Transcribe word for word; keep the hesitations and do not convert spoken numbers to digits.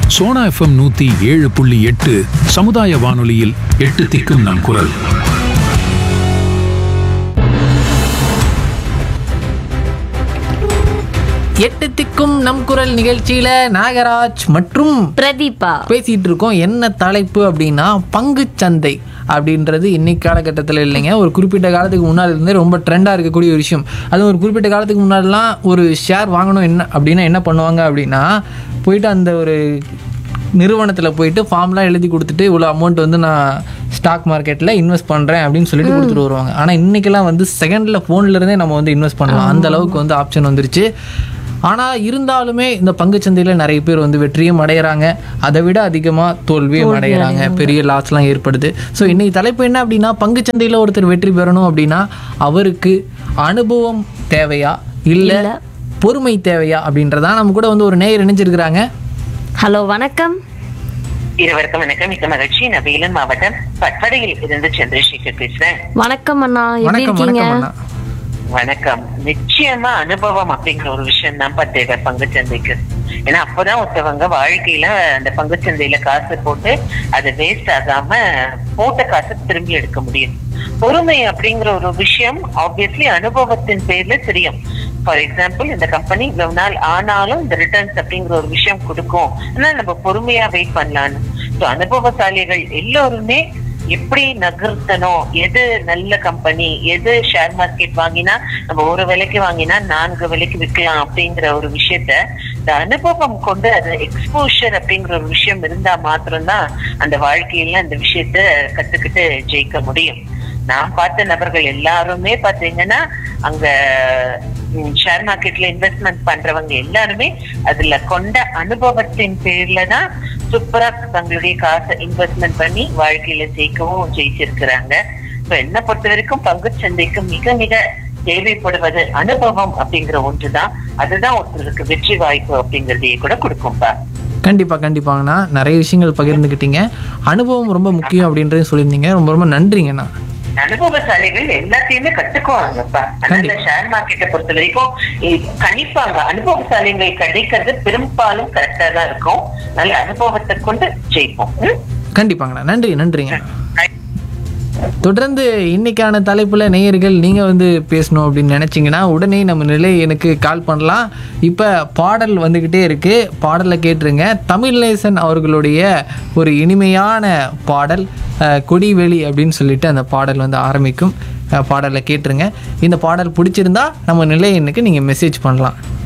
Sona FM நூத்தி ஏழு புள்ளி எட்டு சமுதாய வானொலியில் எட்டு திக்கும் நம் குரல். எட்டு திக்கும் நம் குரல் நிகழ்ச்சியில நாகராஜ் மற்றும் பிரதீபா பேசிட்டு இருக்கோம். என்ன தலைப்பு அப்படின்னா பங்குச்சந்தை அப்படின்றது இன்னைக்கு காலகட்டத்தில் இல்லைங்க, ஒரு குறிப்பிட்ட காலத்துக்கு முன்னாடி இருந்தே ரொம்ப ட்ரெண்டாக இருக்கக்கூடிய ஒரு விஷயம். அதுவும் ஒரு குறிப்பிட்ட காலத்துக்கு முன்னாடிலாம் ஒரு ஷேர் வாங்கணும் என்ன அப்படின்னா என்ன பண்ணுவாங்க அப்படின்னா, போயிட்டு அந்த ஒரு நிறுவனத்தில் போயிட்டு ஃபார்ம்லாம் எழுதி கொடுத்துட்டு இவ்வளோ அமௌண்ட் வந்து நான் ஸ்டாக் மார்க்கெட்டில் இன்வெஸ்ட் பண்ணுறேன் அப்படின்னு சொல்லிட்டு கொடுத்துட்டு வருவாங்க. ஆனால் இன்றைக்கெல்லாம் வந்து செகண்டில் ஃபோன்லேருந்தே நம்ம வந்து இன்வெஸ்ட் பண்ணலாம், அந்த அளவுக்கு வந்து ஆப்ஷன் வந்துருச்சு. ஆனால் இருந்தாலுமே இந்த பங்குச்சந்தையில் நிறைய பேர் வந்து வெற்றியும் அடைகிறாங்க, அதை விட அதிகமாக தோல்வியும் அடைகிறாங்க, பெரிய லாஸ்லாம் ஏற்படுது. ஸோ இன்றைக்கி தலைப்பு என்ன அப்படின்னா, பங்குச்சந்தையில் ஒருத்தர் வெற்றி பெறணும் அப்படின்னா அவருக்கு அனுபவம் தேவையா இல்லை பொறுமை தேவையா அப்படின்றதா. நம்ம கூட வந்து ஒரு நேயர் இணைஞ்சிருக்கிறாங்க. ஹலோ வணக்கம். இருவருக்கும் வணக்கம். மிக்க மகிழ்ச்சி. நான் வேலூர் மாவட்டம் பட்வடையில் இருந்து சந்திரசேகர் பேசுறேன். வணக்கம் அண்ணா, எப்படி வணக்கம் இருக்கீங்க? வணக்கம் அண்ணா. வணக்கம். நிச்சயமா அனுபவம் அப்படிங்கிற ஒரு விஷயம் தான் தேவை பங்குச்சந்தைக்கு. ஏன்னா அப்பதான் ஒருத்தவங்க வாழ்க்கையில அந்த பங்குச்சந்தையில காசு போட்டு அதை வேஸ்ட் ஆகாம போட்ட காசு திரும்பி எடுக்க முடியும். பொறுமை அப்படிங்கிற ஒரு விஷயம் ஆப்வியஸ்லி அனுபவத்தின் பேர்ல தெரியும். ஃபார் எக்ஸாம்பிள், இந்த கம்பெனி இவ்வளவு நாள் ஆனாலும் இந்த ரிட்டர்ன்ஸ் அப்படிங்கிற ஒரு விஷயம் கொடுக்கும், ஆனா நம்ம பொறுமையா வெயிட் பண்ணலான்னு. ஸோ அனுபவசாலிகள் எல்லோருமே எப்படி நகர்த்தணும், எது நல்ல கம்பெனி, எது ஷேர் மார்க்கெட் வாங்கினா நம்ம ஒரு விலைக்கு வாங்கினா நான்கு விலைக்கு விற்கலாம் அப்படிங்கிற ஒரு விஷயத்த இந்த அனுபவம் கொண்டு அது எக்ஸ்போஷர் அப்படிங்கிற ஒரு விஷயம் இருந்தா மாத்திரம்தான் அந்த வாழ்க்கையில அந்த விஷயத்த கத்துக்கிட்டு ஜெயிக்க முடியும். நான் பார்த்த நபர்கள் எல்லாருமே பாத்தீங்கன்னா அங்க ஷேர் மார்க்கெட்ல இன்வெஸ்ட்மெண்ட் பண்றவங்க எல்லாருமே அதுல கொண்ட அனுபவத்தின் பேர்ல தான் சூப்பரா தங்களுடைய காசை இன்வெஸ்ட்மெண்ட் பண்ணி வாழ்க்கையில ஜெயிக்கவும் ஜெயிச்சிருக்கிறாங்க. இப்ப என்ன பொறுத்த வரைக்கும் பங்குச்சந்தைக்கு மிக மிக தேவைப்படுவது அனுபவம் அப்படிங்கிற ஒன்றுதான். அதுதான் ஒருத்தருக்கு வெற்றி வாய்ப்பு அப்படிங்கறதையே கூட கொடுக்கும்பா. கண்டிப்பா கண்டிப்பாங்கண்ணா, நிறைய விஷயங்கள் பகிர்ந்துக்கிட்டீங்க. அனுபவம் ரொம்ப முக்கியம் அப்படின்றது சொல்லியிருந்தீங்க. ரொம்ப ரொம்ப நன்றிங்கண்ணா. அனுபவசாலிகள் எல்லாத்தையுமே கத்துக்குவாங்கப்பா. அதனால ஷேர் மார்க்கெட்டை பொறுத்த வரைக்கும் கணிப்பாங்க. அனுபவசாலிகள் கிடைக்கிறது பெரும்பாலும் கரெக்டா தான் இருக்கும். நல்ல அனுபவத்தை கொண்டு ஜெயிப்போம். கண்டிப்பாங்கண்ணா, நன்றி நன்றிங்க. தொடர்ந்து இன்னைக்கான தலைப்புல நேயர்கள் நீங்க வந்து பேசணும் அப்படின்னு நினைச்சீங்கன்னா உடனே நம்ம நிலை எனக்கு கால் பண்ணலாம். இப்ப பாடல் வந்துகிட்டே இருக்கு, பாடலை கேட்டுருங்க. தமிழ்நேசன் அவர்களுடைய ஒரு இனிமையான பாடல் கொடிவேலி அப்படின்னு சொல்லிட்டு அந்த பாடல் வந்து ஆரம்பிக்கும். பாடலை கேட்டுருங்க. இந்த பாடல் பிடிச்சிருந்தா நம்ம நிலை எண்ணுக்கு நீங்க மெசேஜ் பண்ணலாம்.